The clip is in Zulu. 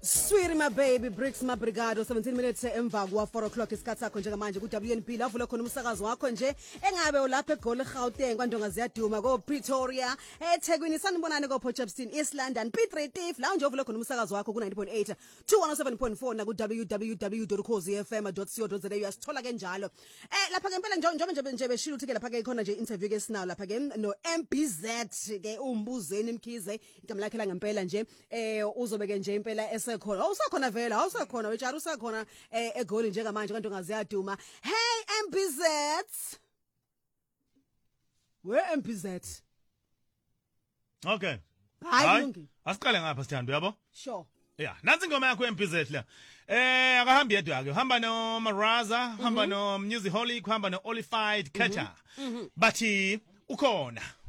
Sweet my baby, bricks my brigado, 17 minutes emva kwa 4 o'clock isikhathi sakho njengamanje ku WNP la vula khona umsakazo wakho nje engabe ulapha eGoli Gauteng kwandonga ziyaduma ko Pretoria eThekwini sanibonane ko Potchefstroom East London P3 Thief la nje uvula khona umsakazo wakho ku 90.8 217.4 na ku www.ukhozi.fm.co.za uyasithola ke njalo lapha ke impela nje beshilo ukuthi ke lapha ke khona nje interview ke sinawo lapha ke no MBZ ke umbuzeni Mkhize igama lakhe la ngempela nje uzobe ke nje impela khona awusakhona vela awusakhona wetshara usakhona eGoli njengamanje kanti ungaziyaduma hey MBZ where MBZ okay hayi asiqale ngapha sithando yabo sure yeah nansi ingoma yakho MBZ la akahambi yedwa ake uhamba no Maraza uhamba no Music Holic uhamba no Olified Catcher bathi ukhona